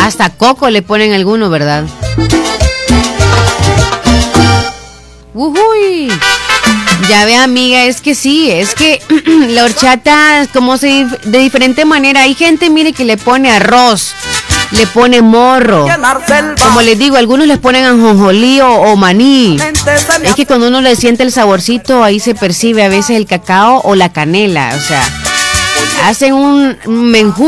Hasta coco le ponen algunos, ¿verdad? Uy. Ya ve, amiga, es que sí, es que la horchata, como se de diferente manera. Hay gente, mire, que le pone arroz, le pone morro. Como les digo, algunos les ponen ajonjolí o maní. Es que cuando uno le siente el saborcito, ahí se percibe a veces el cacao o la canela. O sea, hacen un menjú